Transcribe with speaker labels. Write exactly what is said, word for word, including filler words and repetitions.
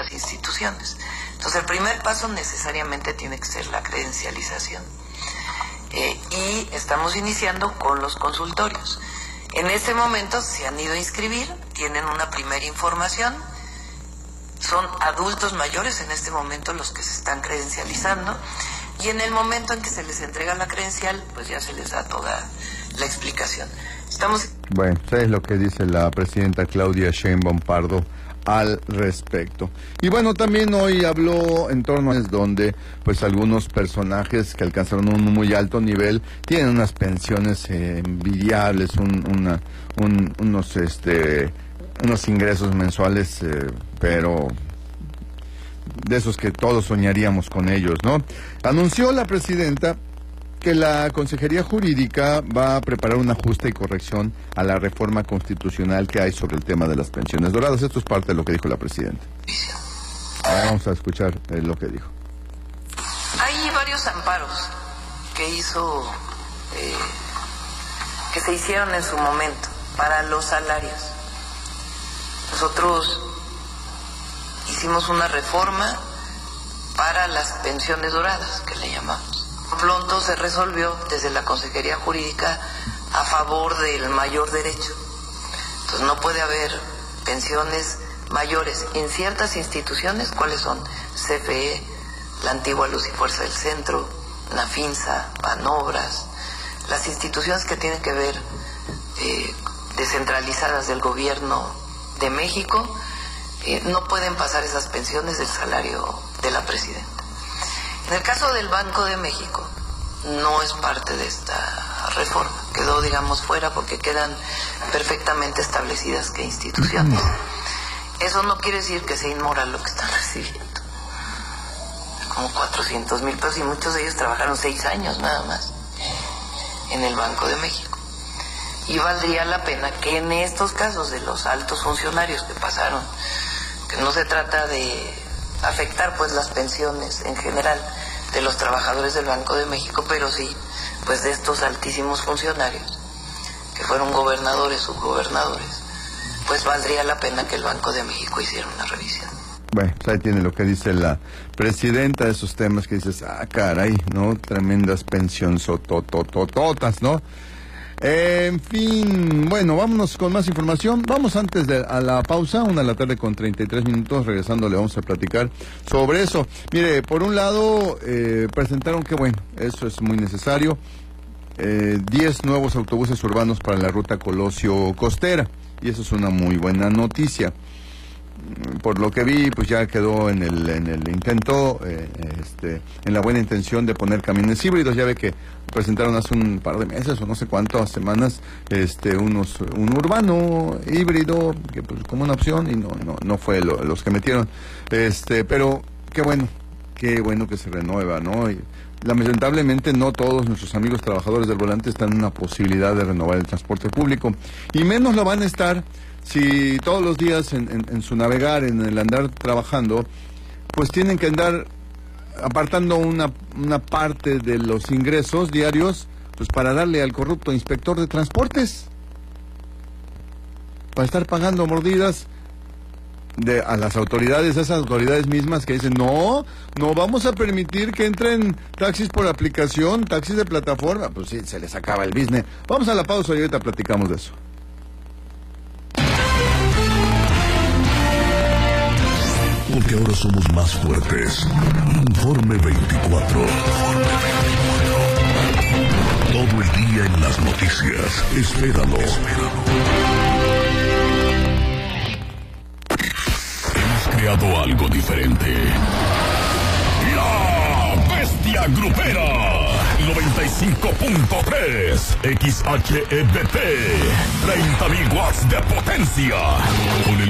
Speaker 1: estas instituciones. Entonces el primer paso necesariamente tiene que ser la credencialización. Eh, y estamos iniciando con los consultorios. En este momento se han ido a inscribir, tienen una primera información, son adultos mayores en este momento los que se están credencializando, y en el momento en que se les entrega la credencial, pues ya se les da toda la explicación. Estamos...
Speaker 2: Bueno, eso es lo que dice la presidenta Claudia Sheinbaum Pardo al respecto. Y bueno, también hoy habló en torno a donde pues algunos personajes que alcanzaron un muy alto nivel tienen unas pensiones eh, envidiables, un, una, un, unos este unos ingresos mensuales, eh, pero de esos que todos soñaríamos con ellos, ¿no? Anunció la presidenta que la Consejería Jurídica va a preparar un ajuste y corrección a la reforma constitucional que hay sobre el tema de las pensiones doradas. Esto es parte de lo que dijo la presidenta. Ahora vamos a escuchar eh, lo que dijo.
Speaker 1: Hay varios amparos que hizo, eh, que se hicieron en su momento para los salarios. Nosotros hicimos una reforma para las pensiones doradas, que le llamamos. Pronto se resolvió desde la Consejería Jurídica a favor del mayor derecho. Entonces no puede haber pensiones mayores en ciertas instituciones. ¿Cuáles son? C F E, la antigua Luz y Fuerza del Centro, Nafinsa, Banobras, las instituciones que tienen que ver eh, descentralizadas del gobierno de México, eh, no pueden pasar esas pensiones del salario de la presidenta. En el caso del Banco de México, no es parte de esta reforma, quedó, digamos, fuera porque quedan perfectamente establecidas qué instituciones. Eso no quiere decir que sea inmoral lo que están recibiendo. Como cuatrocientos mil pesos, y muchos de ellos trabajaron seis años nada más en el Banco de México. Y valdría la pena que en estos casos de los altos funcionarios que pasaron, que no se trata de afectar pues las pensiones en general de los trabajadores del Banco de México, pero sí pues de estos altísimos funcionarios que fueron gobernadores, subgobernadores, pues valdría la pena que el Banco de México hiciera una revisión.
Speaker 2: Bueno, pues ahí tiene lo que dice la presidenta de esos temas que dices, ah, caray, ¿no? Tremendas pensiones tototototas, ¿no? Eh, en fin, bueno, vámonos con más información. Vamos antes de a la pausa, una de la tarde con treinta y tres minutos, regresando le vamos a platicar sobre eso. Mire, por un lado, eh, presentaron que, bueno, eso es muy necesario, eh, diez nuevos autobuses urbanos para la ruta Colosio-Costera, y eso es una muy buena noticia. Por lo que vi, pues ya quedó en el en el intento, eh, este, en la buena intención de poner camiones híbridos. Ya ve que presentaron hace un par de meses o no sé cuántas semanas, este, unos un urbano híbrido que pues como una opción, y no no no fue lo, los que metieron, este, pero qué bueno, qué bueno que se renueva, ¿no? Y, lamentablemente no todos nuestros amigos trabajadores del volante están en una posibilidad de renovar el transporte público, y menos lo van a estar si todos los días en, en, en su navegar, en el andar trabajando, pues tienen que andar apartando una, una parte de los ingresos diarios pues para darle al corrupto inspector de transportes, para estar pagando mordidas de a las autoridades, a esas autoridades mismas que dicen, no, no vamos a permitir que entren taxis por aplicación, taxis de plataforma. Pues sí, se les acaba el business. Vamos a la pausa y ahorita platicamos de eso.
Speaker 3: Porque ahora somos más fuertes. Informe veinticuatro. Informe veinticuatro. Todo el día en las noticias. Espéralo. Espéralo. Hemos creado algo diferente. La Bestia Grupera. noventa y cinco punto tres. X H E B P. treinta mil watts de potencia. Con el